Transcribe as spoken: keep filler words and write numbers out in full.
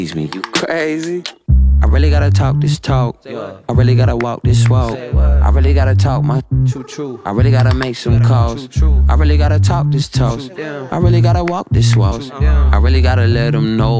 me. You crazy? I really gotta talk this talk. I really gotta walk this walk. I really gotta talk my true true. I really gotta make some calls. I really gotta talk this talk. I really gotta walk this walk. I really gotta let them know.